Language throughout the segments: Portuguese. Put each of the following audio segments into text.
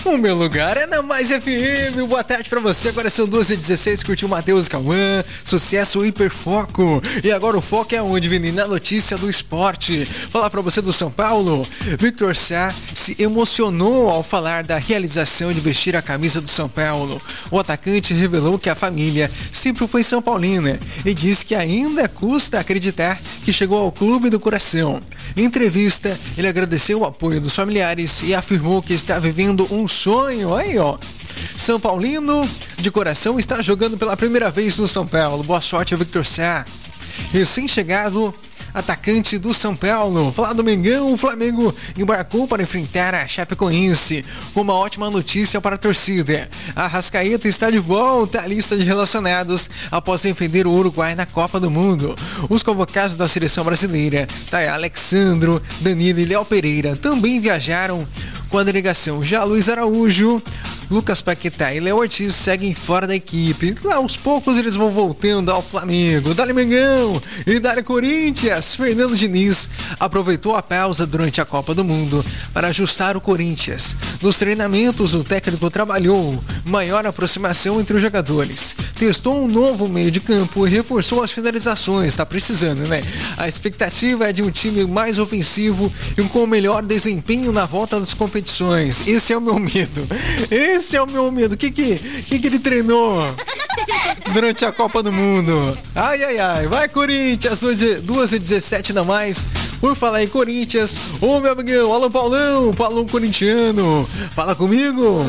O meu lugar é na Mais FM. Boa tarde pra você. Agora são 12h16. Curtiu Matheus Cauã. Sucesso Hiperfoco. E agora o foco é onde, Vini? Na notícia do esporte. Falar pra você do São Paulo. Victor Sá se emocionou ao falar da realização de vestir a camisa do São Paulo. O atacante revelou que a família sempre foi São Paulina e disse que ainda custa acreditar que chegou ao clube do coração. Em entrevista, ele agradeceu o apoio dos familiares e afirmou que está vivendo um sonho. Aí, ó. São Paulino de coração está jogando pela primeira vez no São Paulo. Boa sorte a Victor Sá. Recém-chegado atacante do São Paulo. Falar do Mengão, o Flamengo embarcou para enfrentar a Chapecoense com uma ótima notícia para a torcida. A Arrascaeta está de volta à lista de relacionados após defender o Uruguai na Copa do Mundo. Os convocados da seleção brasileira, Alexandro, Danilo e Léo Pereira, também viajaram com a delegação. Já Luiz Araújo, Lucas Paquetá e Léo Ortiz seguem fora da equipe. Aos poucos eles vão voltando ao Flamengo. Dale Mengão e Dale Corinthians. Fernando Diniz aproveitou a pausa durante a Copa do Mundo para ajustar o Corinthians. Nos treinamentos, o técnico trabalhou maior aproximação entre os jogadores. Testou um novo meio de campo e reforçou as finalizações. Tá precisando, né? A expectativa é de um time mais ofensivo e com o melhor desempenho na volta das competições. Esse é o meu medo. Esse é o meu medo. O que ele treinou durante a Copa do Mundo? Ai, ai, ai. Vai, Corinthians. 2h17 na mais. Por falar em Corinthians, ô meu amigão, alô Paulão corintiano. Fala comigo.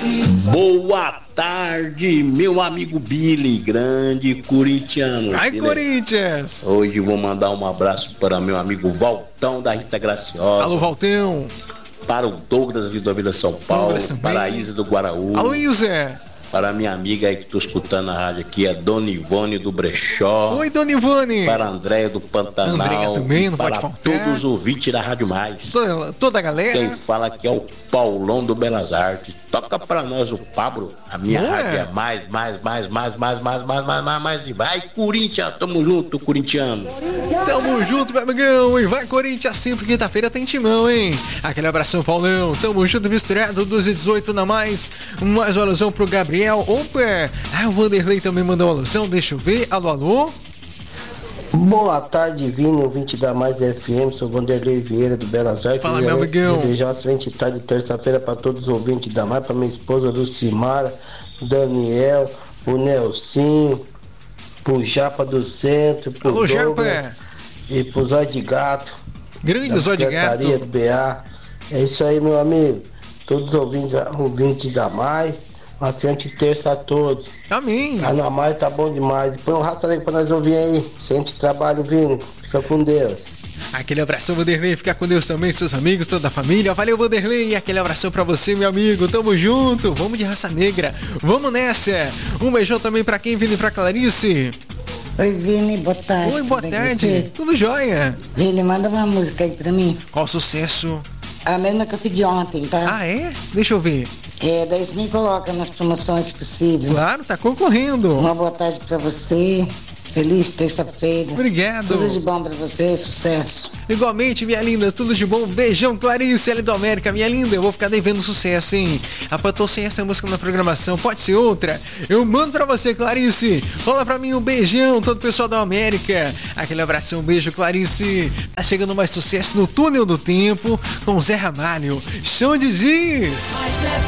Boa tarde, meu amigo Billy, grande corintiano. Vai, Corinthians. Hoje vou mandar um abraço para meu amigo Valtão da Rita Graciosa. Alô, Valtão. Para o Douglas da Vila São Paulo, para a Isa do Guaraú. Alô, Isa. Para a minha amiga aí que estou escutando na rádio aqui, a Dona Ivone do Brechó. Oi, Dona Ivone. Para a Andréia do Pantanal. Andréia também, não para pode faltar. Todos os ouvintes da Rádio Mais. Toda a galera. Quem fala aqui é o Paulão do Belas Artes. Toca para nós o Pablo. A minha rádio é mais. E vai, Corinthians. Tamo junto, corintiano. Tamo junto, meu amigão. E vai, Corinthians, sempre quinta-feira tem timão, hein? Aquele abração, Paulão. Tamo junto, misturado, 12h18 na mais. Mais uma alusão pro Gabriel. Opa! O Vanderlei também mandou uma alusão. Deixa eu ver. Alô, alô. Boa tarde, Vini, ouvinte da Mais FM. Sou Vanderlei Vieira do Belas Artes. Fala, meu amigão. Desejar uma excelente tarde, terça-feira, para todos os ouvintes da Mais, para minha esposa Lucimara, Daniel, o Nelsinho, pro Japa do Centro, pro alô, Douglas, Japa. E pro Zóio de Gato. Grande Zóio de Gato. Secretaria do BA. É isso aí, meu amigo. Todos os ouvintes da Mais. Uma excelente terça a todos. Amém. A na Mais tá bom demais. Põe um raça aí pra nós ouvir aí. Excelente trabalho, Vini. Fica com Deus. Aquele abração, Vanderlei. Fica com Deus também, seus amigos, toda a família. Valeu, Vanderlei. Aquele abração pra você, meu amigo. Tamo junto. Vamos de raça negra. Vamos nessa. Um beijão também pra quem, Vini, pra Clarice. Oi, Vini, boa tarde. Oi, boa tarde. Tudo jóia? Vini, manda uma música aí pra mim. Qual sucesso? A mesma que eu pedi ontem, tá? Ah, é? Deixa eu ver. Daí você me coloca nas promoções, se possível. Claro, tá concorrendo. Uma boa tarde pra você. Feliz terça-feira. Obrigado. Tudo de bom pra você, sucesso. Igualmente, minha linda, tudo de bom. Beijão, Clarice, L do América, minha linda. Eu vou ficar devendo sucesso, hein? Tô sem essa música na programação, pode ser outra? Eu mando pra você, Clarice. Fala pra mim um beijão, todo o pessoal da América. Aquele abração, um beijo, Clarice. Tá chegando mais sucesso no Túnel do Tempo com Zé Ramalho. Chão de Giz.